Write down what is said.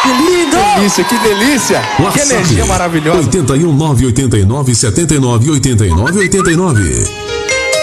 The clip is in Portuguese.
Que lindo! Que delícia! Que energia maravilhosa! 81 989 79 89 89.